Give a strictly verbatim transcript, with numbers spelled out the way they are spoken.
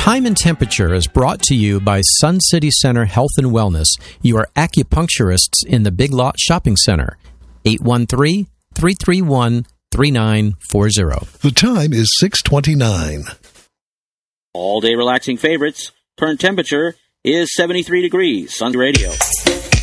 Time and Temperature is brought to you by Sun City Center Health and Wellness, your acupuncturists in the Big Lot Shopping Center. eight one three, three three one, three nine four zero. The time is six twenty-nine. All day relaxing favorites. Current temperature is seventy-three degrees. Sun Radio.